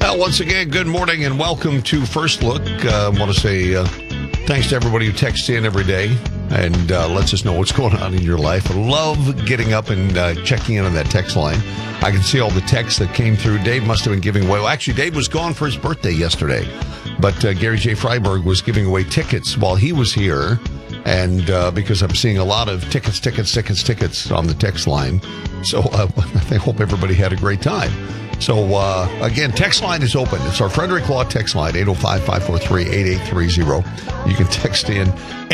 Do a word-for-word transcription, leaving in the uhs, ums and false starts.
Well, once again, good morning and welcome to First Look. Uh, I want to say uh, thanks to everybody who texts in every day and uh, lets us know what's going on in your life. I love getting up and uh, checking in on that text line. I can see all the texts that came through. Dave must have been giving away. Well, actually, Dave was gone for his birthday yesterday, but uh, Gary J. Freiberg was giving away tickets while he was here. And uh, because I'm seeing a lot of tickets, tickets, tickets, tickets on the text line. So uh, I hope everybody had a great time. So, uh, again, text line is open. It's our Frederick Law text line, eight oh five, five four three, eight eight three zero. You can text in